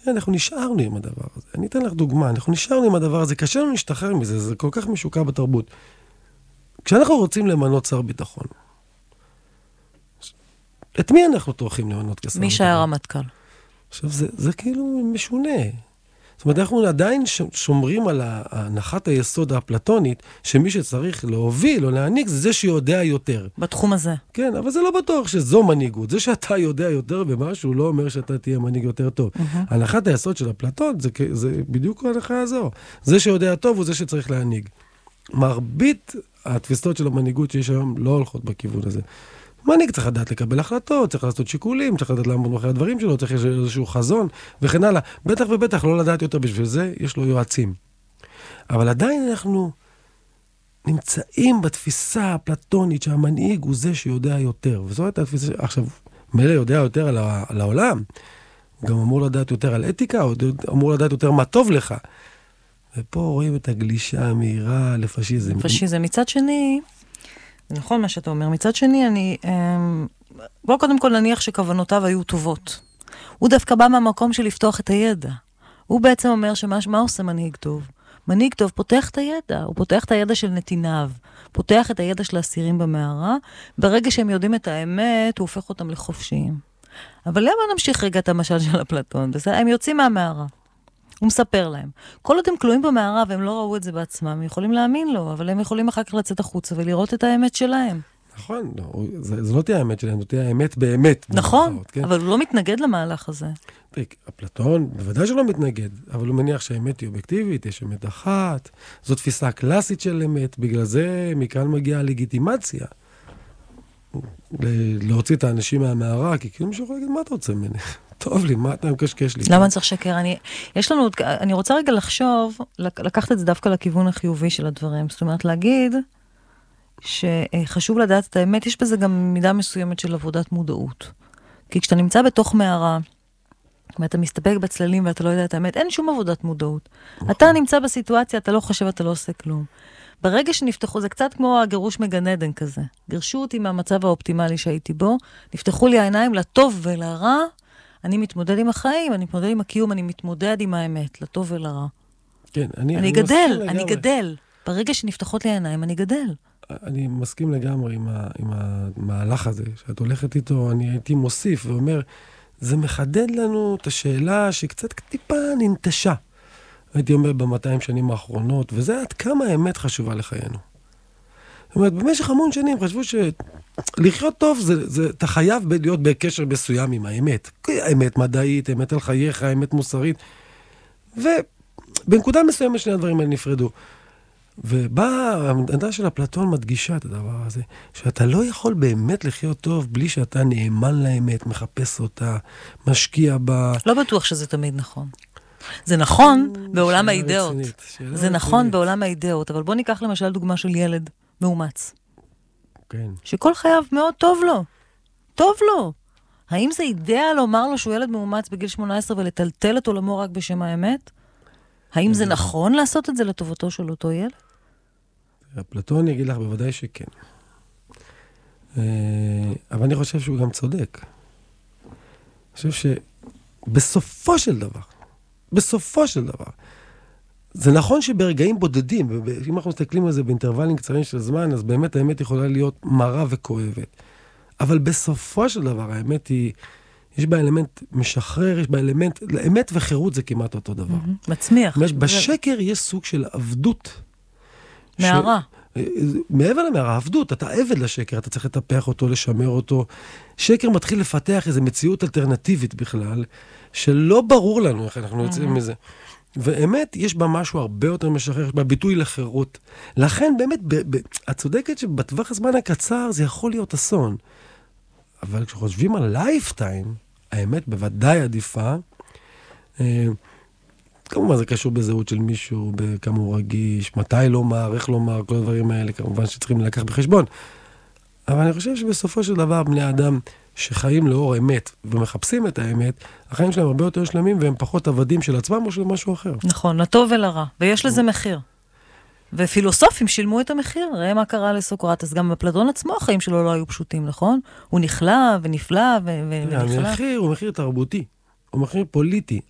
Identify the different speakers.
Speaker 1: אנחנו נשארנו עם הדבר הזה. אני אתן לך דוגמה, אנחנו נשארנו עם הדבר הזה, קשה לנו להשתחרר מזה, זה כל כך משוקע בתרבות. כשאנחנו רוצים למנות שר ביטחון, את מי אנחנו טורחים למנות כשר ביטחון?
Speaker 2: מי שהיה רמטכ"ל.
Speaker 1: עכשיו, זה כאילו משונה. זאת אומרת, אנחנו עדיין שומרים על הנחת היסוד האפלטונית, שמי שצריך להוביל או להעניק, זה שיודע יותר.
Speaker 2: בתחום הזה.
Speaker 1: כן, אבל זה לא בטוח שזו מנהיגות. זה שאתה יודע יותר במשהו, לא אומר שאתה תהיה מנהיג יותר טוב. הנחת היסוד של אפלטון, זה בדיוק ההנחה הזו. זה שיודע טוב הוא זה שצריך להנהיג. מרבית התפיסות של המנהיגות שיש היום לא הולכות בכיוון הזה. מנהיג צריך לדעת לקבל החלטות, צריך לעשות שיקולים, צריך לדעת לעמוד מאחורי הדברים שלו, צריך איזשהו חזון, וכן הלאה. בטח ובטח לא לדעת יותר בשביל זה, יש לו יועצים. אבל עדיין אנחנו נמצאים בתפיסה האפלטונית שהמנהיג הוא זה שיודע יותר. וזו הייתה התפיסה, עכשיו, מילא יודע יותר על העולם, הוא גם אמור לדעת יותר על אתיקה, הוא אמור לדעת יותר מה טוב לך. ופה רואים את הגלישה המהירה לפשיזם.
Speaker 2: פשיזם. מצד שני, נכון מה שאתה אומר, מצד שני, בוא קודם כל נניח שכוונותיו היו טובות. הוא דווקא בא מהמקום של לפתוח את הידע. הוא בעצם אומר מה עושה מנהיג טוב? מנהיג טוב פותח את הידע, הוא פותח את הידע של נתיניו, פותח את הידע של האסירים במערה, ברגע שהם יודעים את האמת, הוא הופך אותם לחופשיים. אבל למה נמשיך רגע את המשל של אפלטון? הם יוצאים מהמערה. הוא מספר להם. כל עוד הם כלואים במערה והם לא ראו את זה בעצמם, הם יכולים להאמין לו, אבל הם יכולים אחר כך לצאת החוצה ולראות את האמת שלהם.
Speaker 1: נכון, זה לא תהיה האמת שלהם, זה תהיה האמת באמת.
Speaker 2: נכון, אבל הוא לא מתנגד למהלך הזה.
Speaker 1: אפלטון בוודאי שלא מתנגד, אבל הוא מניח שהאמת היא אובייקטיבית, יש אמת אחת, זו תפיסה קלאסית של אמת, בגלל זה מכאן מגיעה הלגיטימציה. להוציא את האנשים מהמערה, כי כאילו מישהו יכול להגיד, מה אתה רוצה ממני? טוב לי, מה אתה מקשקש לי?
Speaker 2: למה אני צריך שקר? אני רוצה רגע לחשוב, לקחת את זה דווקא לכיוון החיובי של הדברים. זאת אומרת, להגיד שחשוב לדעת את האמת, יש בזה גם מידה מסוימת של עבודת מודעות. כי כשאתה נמצא בתוך מערה, ואתה מסתפק בצללים ואתה לא יודע את האמת, אין שום עבודת מודעות. אתה נמצא בסיטואציה, אתה לא חושב, אתה לא עושה כלום. ברגע שנפתחו, זה קצת כמו הגירוש מגן עדן כזה. גירשו אותי מהמצב האופטימלי שהייתי בו, נפתחו לי העיניים לטוב ולרע, אני מתמודד עם החיים, אני מתמודד עם הקיום, אני מתמודד עם האמת, לטוב ולרע.
Speaker 1: כן,
Speaker 2: אני גדל. ברגע שנפתחות לי העיניים, אני גדל.
Speaker 1: אני מסכים לגמרי עם המהלך הזה, שאת הולכת איתו, אני הייתי מוסיף ואומר, זה מחדד לנו את השאלה שקצת טיפה ננטשה. הייתי אומר ב-200 שנים האחרונות, וזה עד כמה האמת חשובה לחיינו. זאת אומרת, במשך המון שנים חשבו שלחיות טוב, אתה חייב להיות בקשר מסוים עם האמת. האמת מדעית, האמת על חייך, האמת מוסרית. ובנקודה מסוימת שני הדברים האלה נפרדו. ובאה, העמדה של אפלטון מדגישה את הדבר הזה, שאתה לא יכול באמת לחיות טוב בלי שאתה נאמן לאמת, מחפש אותה, משקיע בה.
Speaker 2: לא בטוח שזה תמיד נכון. זה נכון בעולם האידאות. זה נכון בעולם האידאות, אבל בוא ניקח למשל דוגמה של ילד מאומץ.
Speaker 1: כן.
Speaker 2: שכל חייו מאוד טוב לו. טוב לו. האם זה אידאה לומר לו שהוא ילד מאומץ בגיל 18 ולטלטל את עולמו רק בשם האמת? האם זה נכון לעשות את זה לטובתו של אותו ילד?
Speaker 1: אפלטון יגיד לך בוודאי שכן. אבל אני חושב שהוא גם צודק. אני חושב שבסופו של דבר, זה נכון שברגעים בודדים, אם אנחנו מסתכלים על זה באינטרוולים קצרים של זמן, אז באמת האמת יכולה להיות מרה וכואבת. אבל בסופו של דבר, האמת היא, יש בה אלמנט משחרר, יש בה אלמנט, אמת וחירות זה כמעט אותו דבר.
Speaker 2: מצמיח.
Speaker 1: בשקר יש סוג של עבדות.
Speaker 2: מערה.
Speaker 1: מעבר למערה, עבדות, אתה עבד לשקר, אתה צריך לטפח אותו, לשמר אותו. שקר מתחיל לפתח איזו מציאות אלטרנטיבית בכלל, שלא ברור לנו איך אנחנו יוצאים מזה. ואמת, יש בה משהו הרבה יותר משחרר, יש בה ביטוי לחירות. לכן באמת, את צודקת שבטווח הזמן הקצר זה יכול להיות אסון. אבל כשחושבים על לייפטיים, האמת בוודאי עדיפה. כמובן זה קשור בזהות של מישהו, בכמה הוא רגיש, מתי לומר, איך לומר, כל הדברים האלה, כמובן שצריכים לקח בחשבון. אבל אני חושב שבסופו של דבר, בני האדם שחיים לאור אמת ומחפשים את האמת, החיים שלהם הרבה יותר שלמים, והם פחות עבדים של עצמם או של משהו אחר.
Speaker 2: נכון, לטוב ולרע, ויש לזה מחיר. ופילוסופים שילמו את המחיר, ראה מה קרה לסוקרטס, גם בפלטון עצמו החיים שלו לא היו פשוטים, נכון? הוא נכלא ונפלא ונכלא.
Speaker 1: המחיר הוא מחיר תרבותי, הוא מחיר פוליטי,